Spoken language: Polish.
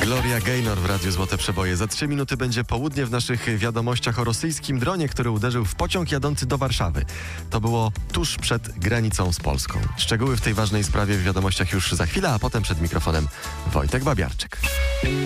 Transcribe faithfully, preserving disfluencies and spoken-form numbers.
Gloria Gaynor w Radiu Złote Przeboje. Za trzy minuty będzie południe w naszych wiadomościach o rosyjskim dronie, który uderzył w pociąg jadący do Warszawy. To było tuż przed granicą z Polską. Szczegóły w tej ważnej sprawie w wiadomościach już za chwilę, a potem przed mikrofonem Wojtek Babiarczyk.